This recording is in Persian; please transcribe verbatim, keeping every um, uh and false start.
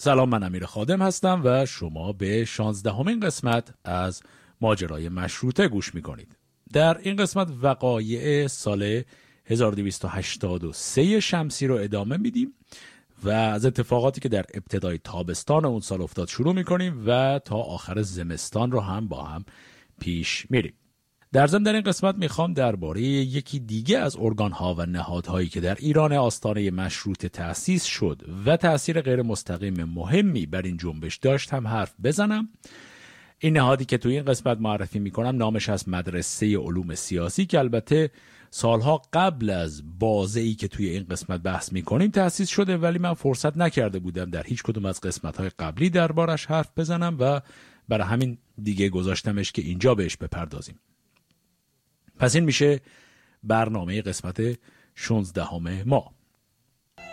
سلام، من امیر خادم هستم و شما به شانزدهمین قسمت از ماجرای مشروطه گوش میکنید. در این قسمت وقایع سال هزار و دویست و هشتاد و سه شمسی رو ادامه میدیم و از اتفاقاتی که در ابتدای تابستان اون سال افتاد شروع میکنیم و تا آخر زمستان رو هم با هم پیش میریم. در ضمن در این قسمت میخوام درباره یکی دیگه از ارگان‌ها و نهادهایی که در ایران آستانه مشروطه تأسیس شد و تأثیر غیر مستقیم مهمی بر این جنبش داشت هم حرف بزنم. این نهادی که توی این قسمت معرفی میکنم نامش از مدرسه علوم سیاسی که البته سالها قبل از بازه‌ای که توی این قسمت بحث میکنیم تأسیس شده، ولی من فرصت نکرده بودم در هیچ کدوم از قسمت‌های قبلی دربارش حرف بزنم و برای همین دیگه گذاشتمش که اینجا بهش بپردازیم. پس این میشه برنامه قسمت شانزدهم ما.